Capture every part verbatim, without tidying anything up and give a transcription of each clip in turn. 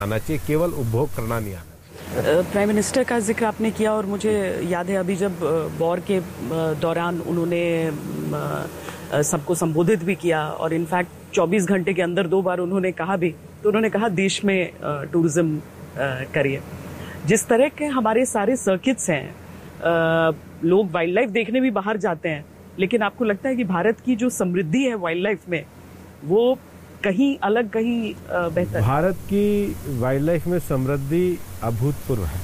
आना चाहिए, केवल उपभोग करना नहीं आना। प्राइम मिनिस्टर का जिक्र आपने किया और मुझे याद है अभी जब वॉर के दौरान उन्होंने सबको संबोधित भी किया और इनफैक्ट चौबीस घंटे के अंदर दो बार उन्होंने कहा भी, तो उन्होंने कहा देश में टूरिज्म करिए। जिस तरह के हमारे सारे सर्किट्स हैं, लोग वाइल्ड लाइफ देखने भी बाहर जाते हैं, लेकिन आपको लगता है कि भारत की जो समृद्धि है वाइल्ड लाइफ में वो कहीं अलग, कहीं बेहतर? भारत की वाइल्ड लाइफ में समृद्धि अभूतपूर्व है।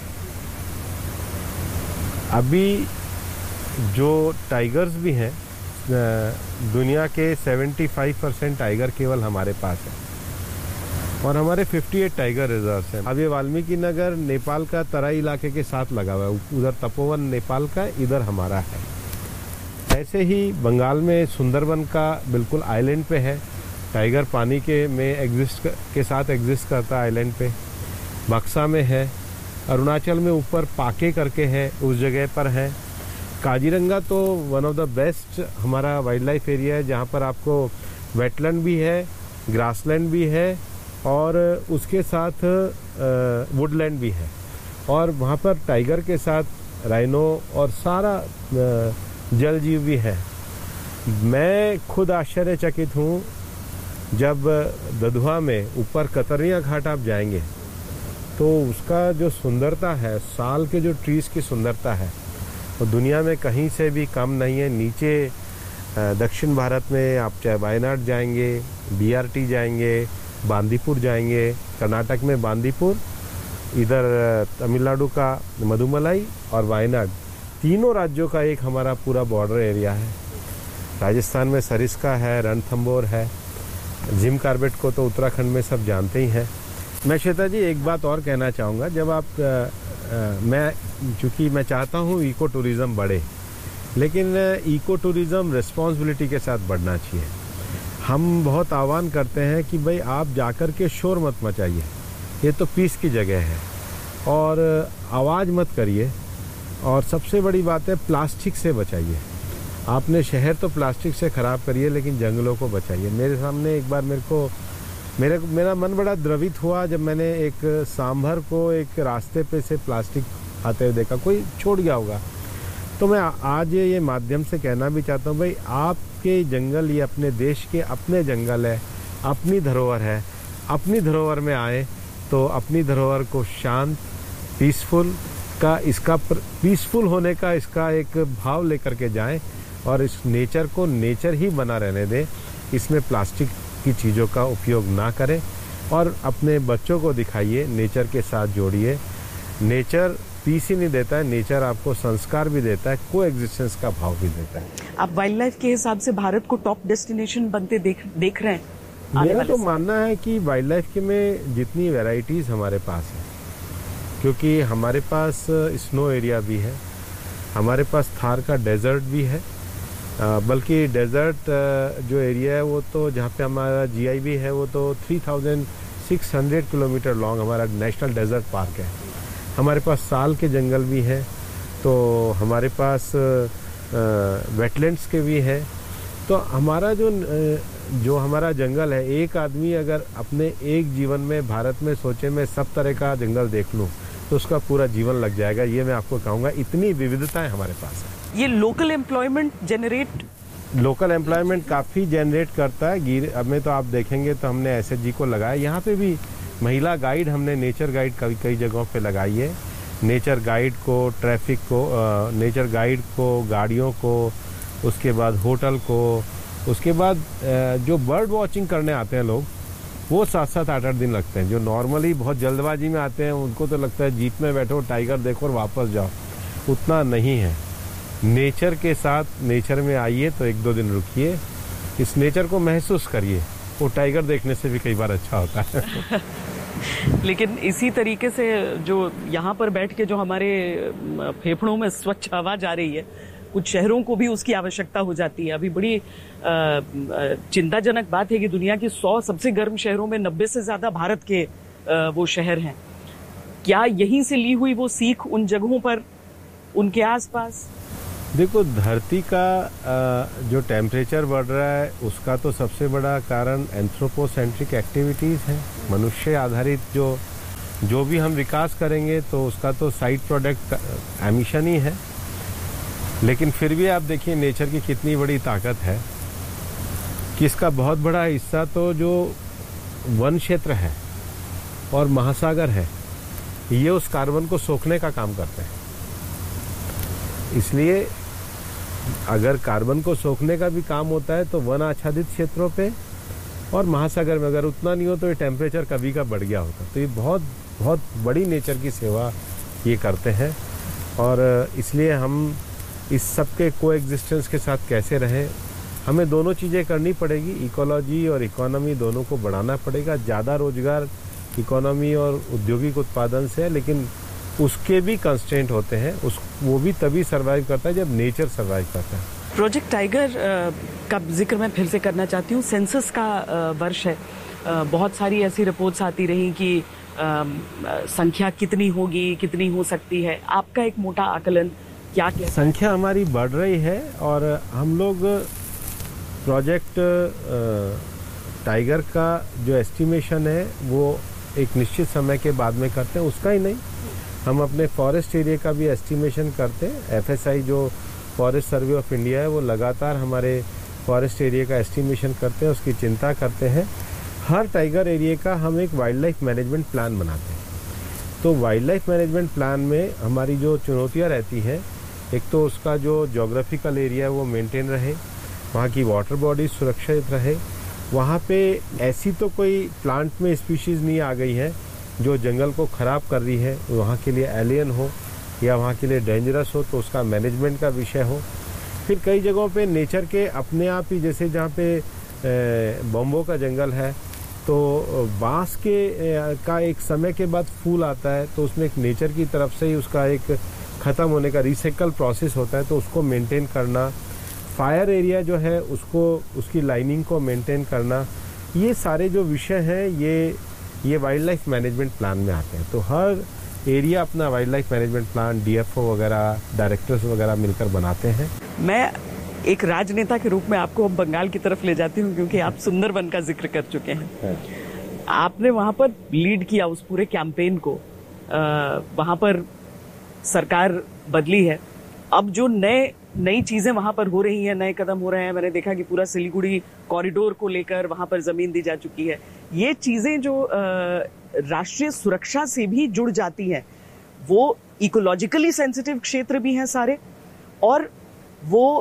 अभी जो टाइगर्स भी हैं, दुनिया के पचहत्तर परसेंट टाइगर केवल हमारे पास है और हमारे अट्ठावन टाइगर रिजर्व्स हैं। अब ये वाल्मीकि नगर नेपाल का तराई इलाके के साथ लगा हुआ है, उधर तपोवन नेपाल का, इधर हमारा है। ऐसे ही बंगाल में सुंदरबन का बिल्कुल आइलैंड पे है, टाइगर पानी के में एग्जिस्ट के साथ एग्जिस्ट करता है आइलैंड पे। बक्सा में है, अरुणाचल में ऊपर पाके करके है, उस जगह पर है। काजीरंगा तो वन ऑफ द बेस्ट हमारा वाइल्ड लाइफ एरिया है, जहाँ पर आपको वेटलैंड भी है, ग्रासलैंड भी है और उसके साथ वुडलैंड भी है और वहाँ पर टाइगर के साथ राइनो और सारा जल जीव भी है। मैं खुद आश्चर्यचकित हूँ, जब दधुआ में ऊपर कतरिया घाट आप जाएंगे तो उसका जो सुंदरता है, साल के जो ट्रीज की सुंदरता है वो दुनिया में कहीं से भी कम नहीं है। नीचे दक्षिण भारत में आप चाहे वायनाड जाएंगे, बीआरटी जाएंगे, बांदीपुर जाएंगे, कर्नाटक में बांदीपुर, इधर तमिलनाडु का मधुमलाई और वायनाड, तीनों राज्यों का एक हमारा पूरा बॉर्डर एरिया है। राजस्थान में सरिस्का है, रणथंबोर है, जिम कार्बेट को तो उत्तराखंड में सब जानते ही हैं। मैं श्वेता जी एक बात और कहना चाहूँगा, जब आप आ, आ, मैं चूँकि मैं चाहता हूँ इको टूरिज़्म बढ़े, लेकिन इको टूरिज़्म रिस्पॉन्सिबिलिटी के साथ बढ़ना चाहिए। हम बहुत आह्वान करते हैं कि भाई आप जाकर के शोर मत मचाइए, ये तो पीस की जगह है, और आवाज़ मत करिए, और सबसे बड़ी बात है प्लास्टिक से बचाइए। आपने शहर तो प्लास्टिक से ख़राब करिए, लेकिन जंगलों को बचाइए। मेरे सामने एक बार मेरे को मेरे मेरा मन बड़ा द्रवित हुआ जब मैंने एक सांभर को एक रास्ते पे से प्लास्टिक आते हुए देखा, कोई छोड़ गया होगा। तो मैं आज ये माध्यम से कहना भी चाहता हूँ, भाई आपके जंगल ये अपने देश के अपने जंगल है, अपनी धरोहर है, अपनी धरोहर में आए तो अपनी धरोहर को शांत, पीसफुल का इसका पीसफुल होने का इसका एक भाव लेकर के जाएं और इस नेचर को नेचर ही बना रहने दें। इसमें प्लास्टिक की चीज़ों का उपयोग ना करें और अपने बच्चों को दिखाइए, नेचर के साथ जोड़िए। नेचर पीस ही नहीं देता है, नेचर आपको संस्कार भी देता है, को एग्जिस्टेंस का भाव भी देता है। आप वाइल्ड लाइफ के हिसाब से भारत को टॉप डेस्टिनेशन बनते देख देख रहे हैं? मेरा तो मानना है कि वाइल्ड लाइफ के में जितनी वैरायटीज़ हमारे पास है, क्योंकि हमारे पास स्नो एरिया भी है, हमारे पास थार का डेजर्ट भी है, बल्कि डेजर्ट जो एरिया है वो तो जहाँ पे हमारा जीआई भी है वो तो तीन हज़ार छह सौ किलोमीटर लॉन्ग हमारा नेशनल डेजर्ट पार्क है। हमारे पास साल के जंगल भी हैं, तो हमारे पास वेटलैंड्स के भी हैं। तो हमारा जो जो हमारा जंगल है, एक आदमी अगर अपने एक जीवन में भारत में सोचे मैं सब तरह का जंगल देख लूँ तो उसका पूरा जीवन लग जाएगा। ये मैं आपको कहूँगा, इतनी विविधताएं हमारे पास है। ये local employment generate local employment काफ़ी जनरेट करता है। गिर अब में तो आप देखेंगे तो हमने एसएचजी को लगाया, यहाँ पे भी महिला गाइड हमने नेचर गाइड कई कई जगहों पे लगाई है। नेचर गाइड को, ट्रैफिक को, आ, नेचर गाइड को, गाड़ियों को, उसके बाद होटल को, उसके बाद जो बर्ड वॉचिंग करने आते हैं लोग, वो सात सात आठ आठ दिन लगते हैं। जो नॉर्मली बहुत जल्दबाजी में आते हैं उनको तो लगता है जीप में बैठो, टाइगर देखो और वापस जाओ, उतना नहीं है। नेचर के साथ नेचर में आइए तो एक दो दिन रुकिए, इस नेचर को महसूस करिए, वो टाइगर देखने से भी कई बार अच्छा होता है। लेकिन इसी तरीके से जो यहाँ पर बैठ के जो हमारे फेफड़ों में स्वच्छ हवा जा रही है, कुछ शहरों को भी उसकी आवश्यकता हो जाती है। अभी बड़ी चिंताजनक बात है कि दुनिया की सौ सबसे गर्म शहरों में नब्बे से ज्यादा भारत के आ, वो शहर हैं। क्या यहीं से ली हुई वो सीख उन जगहों पर, उनके आसपास? देखो, धरती का जो टेम्परेचर बढ़ रहा है उसका तो सबसे बड़ा कारण एंथ्रोपोसेंट्रिक एक्टिविटीज़ है। मनुष्य आधारित जो जो भी हम विकास करेंगे तो उसका तो साइड प्रोडक्ट एमिशन ही है, लेकिन फिर भी आप देखिए नेचर की कितनी बड़ी ताकत है कि इसका बहुत बड़ा हिस्सा तो जो वन क्षेत्र है और महासागर है, ये उस कार्बन को सोखने का काम करते हैं। इसलिए अगर कार्बन को सोखने का भी काम होता है तो वन आच्छादित क्षेत्रों पे और महासागर में, अगर उतना नहीं हो तो ये टेम्परेचर कभी का बढ़ गया होता। तो ये बहुत बहुत बड़ी नेचर की सेवा ये करते हैं, और इसलिए हम इस सब के को एग्जिस्टेंस के साथ कैसे रहें, हमें दोनों चीज़ें करनी पड़ेगी। इकोलॉजी और इकोनॉमी दोनों को बढ़ाना पड़ेगा। ज़्यादा रोजगार इकोनॉमी और औद्योगिक उत्पादन से है, लेकिन उसके भी कंस्ट्रेंट होते हैं। उस वो भी तभी सर्वाइव करता है जब नेचर सर्वाइव करता है। प्रोजेक्ट टाइगर का जिक्र मैं फिर से करना चाहती हूँ। सेंसस का वर्ष है, बहुत सारी ऐसी रिपोर्ट्स आती रही कि संख्या कितनी होगी, कितनी हो सकती है। आपका एक मोटा आकलन क्या क्या? संख्या हमारी बढ़ रही है और हम लोग प्रोजेक्ट टाइगर का जो एस्टिमेशन है वो एक निश्चित समय के बाद में करते हैं। उसका ही नहीं, हम अपने फॉरेस्ट एरिया का भी एस्टिमेशन करते हैं। एफएसआई जो फॉरेस्ट सर्वे ऑफ इंडिया है वो लगातार हमारे फॉरेस्ट एरिया का एस्टिमेशन करते हैं, उसकी चिंता करते हैं। हर टाइगर एरिया का हम एक वाइल्ड लाइफ मैनेजमेंट प्लान बनाते हैं। तो वाइल्ड लाइफ मैनेजमेंट प्लान में हमारी जो चुनौतियाँ रहती हैं, एक तो उसका जो जोग्राफिकल एरिया है वो मेंटेन रहे, वहाँ की वाटर बॉडीज सुरक्षित रहे, वहाँ पे ऐसी तो कोई प्लांट में स्पीशीज़ नहीं आ गई है जो जंगल को ख़राब कर रही है, वहाँ के लिए एलियन हो या वहाँ के लिए डेंजरस हो, तो उसका मैनेजमेंट का विषय हो। फिर कई जगहों पे नेचर के अपने आप ही, जैसे जहाँ पे बम्बो का जंगल है तो बांस के का एक समय के बाद फूल आता है, तो उसमें एक नेचर की तरफ से ही उसका एक ख़त्म होने का रिसाइकल प्रोसेस होता है, तो उसको मेंटेन करना। फायर एरिया जो है उसको, उसकी लाइनिंग को मेंटेन करना, ये सारे जो विषय हैं ये ये वाइल्ड लाइफ मैनेजमेंट प्लान में आते हैं। तो हर एरिया अपना wild life management plan DFO वगैरह, डायरेक्टर्स वगैरह मिलकर बनाते हैं। मैं एक राजनेता के रूप में आपको बंगाल की तरफ ले जाती हूँ, क्योंकि आप सुंदरबन का जिक्र कर चुके हैं। आपने वहाँ पर लीड किया उस पूरे कैंपेन को। वहाँ पर सरकार बदली है, अब जो नए नई चीजें वहां पर हो रही हैं, नए कदम हो रहे हैं। मैंने देखा कि पूरा सिलीगुड़ी कॉरिडोर को लेकर वहां पर जमीन दी जा चुकी है। ये चीजें जो राष्ट्रीय सुरक्षा से भी जुड़ जाती हैं, वो इकोलॉजिकली सेंसिटिव क्षेत्र भी हैं सारे, और वो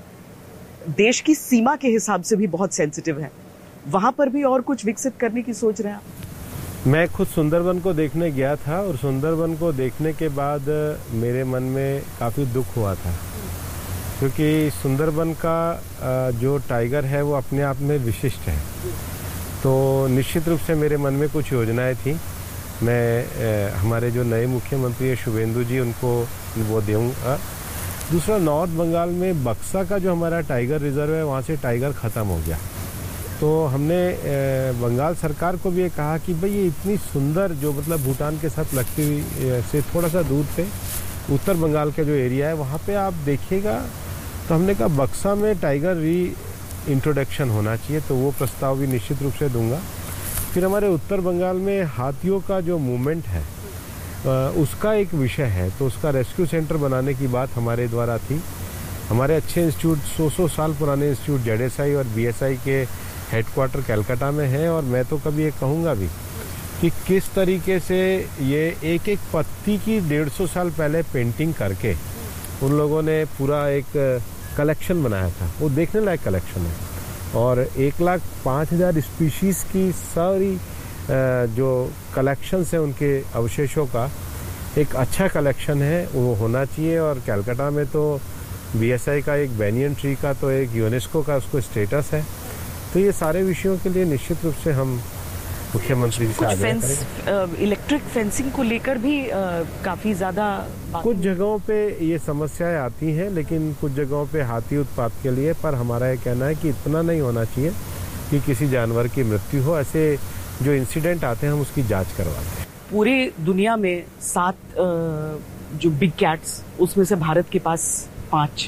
देश की सीमा के हिसाब से भी बहुत सेंसिटिव है। वहां पर भी और कुछ विकसित करने की सोच रहे हैं आप? मैं खुद सुंदरबन को देखने गया था, और सुंदरबन को देखने के बाद मेरे मन में काफ़ी दुख हुआ था, क्योंकि सुंदरबन का जो टाइगर है वो अपने आप में विशिष्ट है। तो निश्चित रूप से मेरे मन में कुछ योजनाएं थी। मैं हमारे जो नए मुख्यमंत्री है शुभेंदु जी, उनको वो दूँगा। दूसरा, नॉर्थ बंगाल में बक्सा का जो हमारा टाइगर रिजर्व है, वहाँ से टाइगर ख़त्म हो गया। तो हमने बंगाल सरकार को भी ये कहा कि भाई ये इतनी सुंदर, जो मतलब भूटान के साथ लगती हुई से थोड़ा सा दूर पे उत्तर बंगाल का जो एरिया है वहाँ पे आप देखिएगा। तो हमने कहा बक्सा में टाइगर री इंट्रोडक्शन होना चाहिए, तो वो प्रस्ताव भी निश्चित रूप से दूंगा। फिर हमारे उत्तर बंगाल में हाथियों का जो मूवमेंट है उसका एक विषय है, तो उसका रेस्क्यू सेंटर बनाने की बात हमारे द्वारा थी। हमारे अच्छे इंस्टीट्यूट, सौ सौ साल पुराने इंस्टीट्यूट जेडएसआई और बीएसआई के हेडक्वार्टर कलकत्ता में है, और मैं तो कभी ये कहूँगा भी कि किस तरीके से ये एक एक पत्ती की डेढ़ सौ साल पहले पेंटिंग करके उन लोगों ने पूरा एक कलेक्शन बनाया था। वो देखने लायक कलेक्शन है, और एक लाख पाँच हज़ार स्पीशीज़ की सारी जो कलेक्शंस है उनके अवशेषों का एक अच्छा कलेक्शन है, वो होना चाहिए। और कलकत्ता में तो बीएसआई का एक बैनियन ट्री का तो एक यूनेस्को का उसको स्टेटस है। तो ये सारे विषयों के लिए निश्चित रूप से हम मुख्यमंत्री से आग्रह करेंगे। इलेक्ट्रिक फेंसिंग को लेकर भी काफ़ी ज़्यादा कुछ जगहों पे ये समस्याएं आती हैं, लेकिन कुछ जगहों पे हाथी उत्पात के लिए, पर हमारा ये कहना है कि इतना नहीं होना चाहिए कि किसी जानवर की मृत्यु हो। ऐसे जो इंसिडेंट आते हैं हम उसकी जांच करवाते हैं। पूरी दुनिया में सात जो बिग कैट्स, उसमें से भारत के पास पाँच।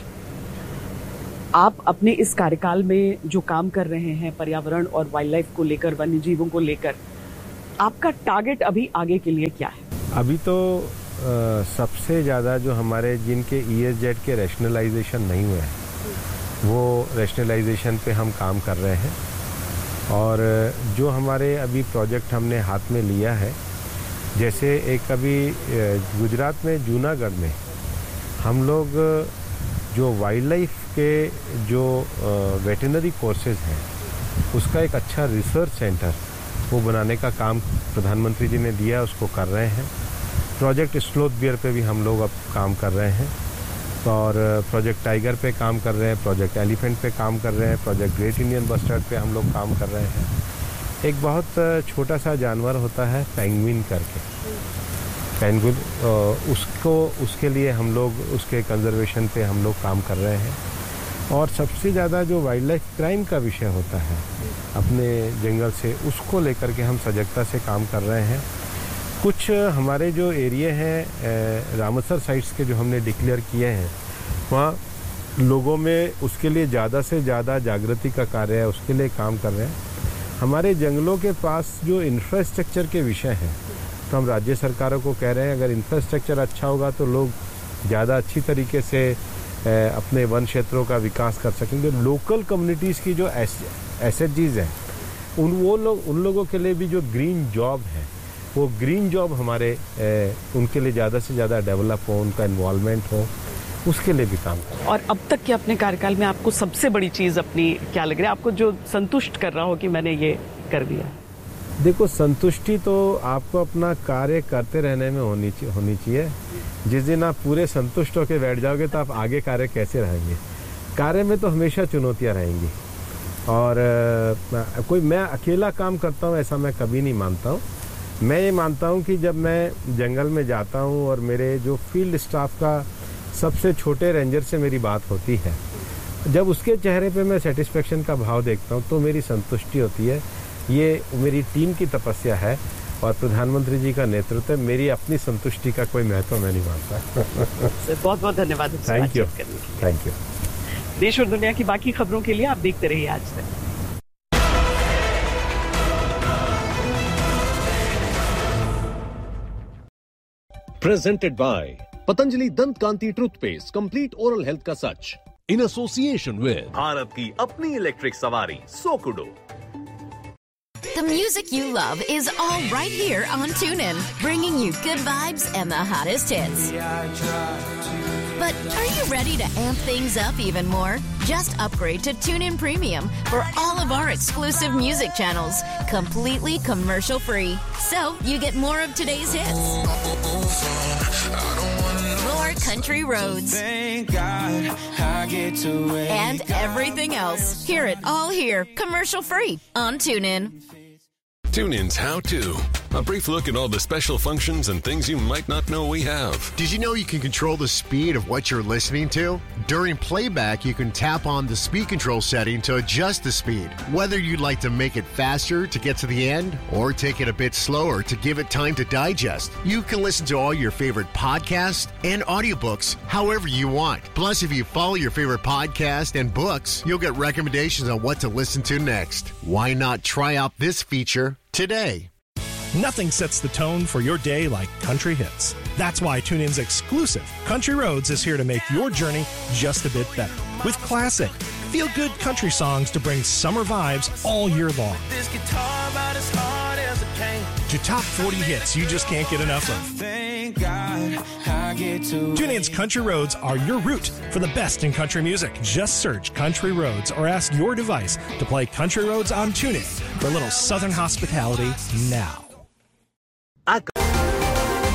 आप अपने इस कार्यकाल में जो काम कर रहे हैं पर्यावरण और वाइल्ड लाइफ को लेकर, वन्य जीवों को लेकर, आपका टारगेट अभी आगे के लिए क्या है? अभी तो आ, सबसे ज़्यादा जो हमारे जिनके ईएसजेड के रैशनलाइजेशन नहीं हुए हैं वो रैशनलाइजेशन पे हम काम कर रहे हैं। और जो हमारे अभी प्रोजेक्ट हमने हाथ में लिया है, जैसे एक अभी गुजरात में जूनागढ़ में हम लोग जो वाइल्ड लाइफ के जो वेटरनरी कोर्सेज हैं उसका एक अच्छा रिसर्च सेंटर वो बनाने का काम प्रधानमंत्री जी ने दिया, उसको कर रहे हैं। प्रोजेक्ट स्लोथ बियर पे भी हम लोग अब काम कर रहे हैं और प्रोजेक्ट टाइगर पे काम कर रहे हैं, प्रोजेक्ट एलिफेंट पे काम कर रहे हैं, प्रोजेक्ट ग्रेट इंडियन बस्टर्ड पे हम लोग काम कर रहे हैं। एक बहुत छोटा सा जानवर होता है पेंगुइन करके, पेंगुइन, उसको उसके लिए हम लोग उसके कंजर्वेशन पे हम लोग काम कर रहे हैं। और सबसे ज़्यादा जो वाइल्ड लाइफ क्राइम का विषय होता है अपने जंगल से, उसको लेकर के हम सजगता से काम कर रहे हैं। कुछ हमारे जो एरिया हैं रामसर साइट्स के जो हमने डिक्लेयर किए हैं, वहाँ लोगों में उसके लिए ज़्यादा से ज़्यादा जागृति का कार्य है, उसके लिए काम कर रहे हैं। हमारे जंगलों के पास जो इंफ्रास्ट्रक्चर के विषय हैं, तो हम राज्य सरकारों को कह रहे हैं अगर इंफ्रास्ट्रक्चर अच्छा होगा तो लोग ज़्यादा अच्छी तरीके से अपने वन क्षेत्रों का विकास कर सकेंगे। लोकल कम्युनिटीज़ की जो एसएचजीज हैं उन वो लोग उन लोगों के लिए भी जो ग्रीन जॉब है वो ग्रीन जॉब हमारे ए, उनके लिए ज़्यादा से ज़्यादा डेवलप हो, उनका इन्वॉल्वमेंट हो, उसके लिए भी काम करें। और अब तक के अपने कार्यकाल में आपको सबसे बड़ी चीज़ अपनी क्या लग रहा है, आपको जो संतुष्ट कर रहा हो कि मैंने ये कर दिया? देखो, संतुष्टि तो आपको अपना कार्य करते रहने में होनी होनी चाहिए। जिस दिन आप पूरे संतुष्ट होकर बैठ जाओगे तो आप आगे कार्य कैसे रहेंगे? कार्य में तो हमेशा चुनौतियाँ रहेंगी और आ, कोई मैं अकेला काम करता हूँ ऐसा मैं कभी नहीं मानता हूँ। मैं ये मानता हूँ कि जब मैं जंगल में जाता हूँ और मेरे जो फील्ड स्टाफ का सबसे छोटे रेंजर से मेरी बात होती है, जब उसके चेहरे पे मैं सेटिस्फेक्शन का भाव देखता हूँ तो मेरी संतुष्टि होती है। ये मेरी टीम की तपस्या है और प्रधानमंत्री जी का नेतृत्व है। मेरी अपनी संतुष्टि का कोई महत्व मैं नहीं मानता। बहुत बहुत धन्यवाद। Thank you, thank you. देश और दुनिया की बाकी खबरों के लिए आप देखते रहिए आज तक। Presented by Patanjali Dant Kanti Toothpaste, complete oral health का सच, in association with भारत की अपनी इलेक्ट्रिक सवारी सोकुडो। The music you love is all right here on TuneIn, bringing you good vibes and the hottest hits. But are you ready to amp things up even more? Just upgrade to TuneIn Premium for all of our exclusive music channels, completely commercial free. So you get more of today's hits, more country roads, and everything else. Hear it all here, commercial free on TuneIn. TuneIn's How To. A brief look at all the special functions and things you might not know we have. Did you know you can control the speed of what you're listening to? During playback, you can tap on the speed control setting to adjust the speed. Whether you'd like to make it faster to get to the end or take it a bit slower to give it time to digest, you can listen to all your favorite podcasts and audiobooks however you want. Plus, if you follow your favorite podcast and books, you'll get recommendations on what to listen to next. Why not try out this feature today? Nothing sets the tone for your day like country hits. That's why TuneIn's exclusive Country Roads is here to make your journey just a bit better. With classic, feel-good country songs to bring summer vibes all year long. This guitar about as hard as a pain. To top forty hits you just can't get enough of. Thank God I get to TuneIn's Country Roads are your route for the best in country music. Just search Country Roads or ask your device to play Country Roads on TuneIn for a little southern hospitality now. I